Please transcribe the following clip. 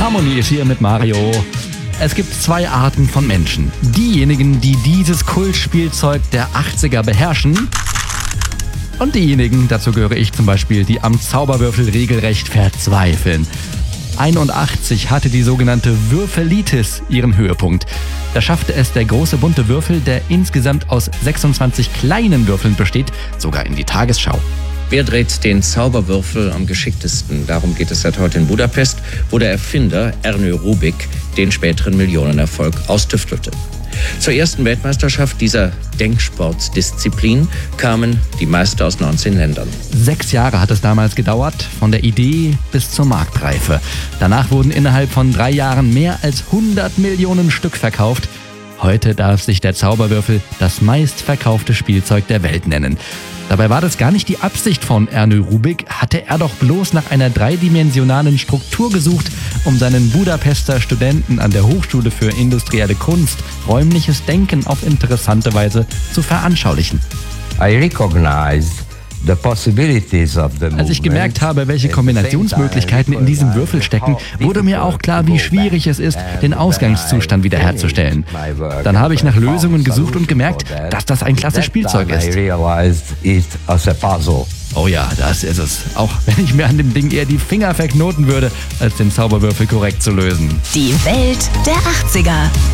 Harmony ist hier mit Mario. Es gibt zwei Arten von Menschen. Diejenigen, die dieses Kultspielzeug der 80er beherrschen, und diejenigen, dazu gehöre ich zum Beispiel, die am Zauberwürfel regelrecht verzweifeln. 81 hatte die sogenannte Würfelitis ihren Höhepunkt. Da schaffte es der große bunte Würfel, der insgesamt aus 26 kleinen Würfeln besteht, sogar in die Tagesschau. Wer dreht den Zauberwürfel am geschicktesten? Darum geht es seit heute in Budapest, wo der Erfinder Ernő Rubik den späteren Millionenerfolg austüftelte. Zur ersten Weltmeisterschaft dieser Denksportdisziplin kamen die Meister aus 19 Ländern. 6 Jahre hat es damals gedauert, von der Idee bis zur Marktreife. Danach wurden innerhalb von 3 Jahren mehr als 100 Millionen Stück verkauft. Heute darf sich der Zauberwürfel das meistverkaufte Spielzeug der Welt nennen. Dabei war das gar nicht die Absicht von Ernő Rubik, hatte er doch bloß nach einer dreidimensionalen Struktur gesucht, um seinen Budapester Studenten an der Hochschule für industrielle Kunst räumliches Denken auf interessante Weise zu veranschaulichen. Als ich gemerkt habe, welche Kombinationsmöglichkeiten in diesem Würfel stecken, wurde mir auch klar, wie schwierig es ist, den Ausgangszustand wiederherzustellen. Dann habe ich nach Lösungen gesucht und gemerkt, dass das ein klasse Spielzeug ist. Oh ja, das ist es. Auch wenn ich mir an dem Ding eher die Finger verknoten würde, als den Zauberwürfel korrekt zu lösen. Die Welt der 80er.